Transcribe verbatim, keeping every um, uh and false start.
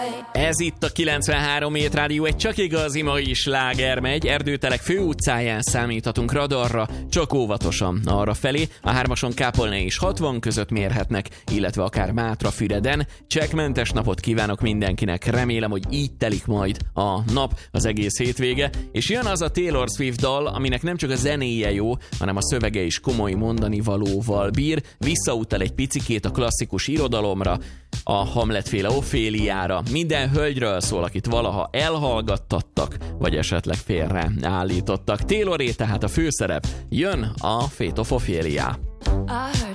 Ez itt a kilencvenhárom Hét Rádió, egy csak igazi mai sláger megy. Erdőtelek főutcáján számíthatunk radarra, csak óvatosan arra felé. A hármason Kápolna és hatvan között mérhetnek, illetve akár Mátrafüreden. Csekkmentes napot kívánok mindenkinek, remélem, hogy így telik majd a nap, az egész hétvége. És jön az a Taylor Swift dal, aminek nem csak a zenéje jó, hanem a szövege is komoly mondani valóval bír. Visszautal egy picikét a klasszikus irodalomra, a Hamlet-féle Oféliára. Minden hölgyről szól, akit valaha elhallgattattak, vagy esetleg félre állítottak. Tayloré tehát a főszerep. Jön a Fate of Ophelia.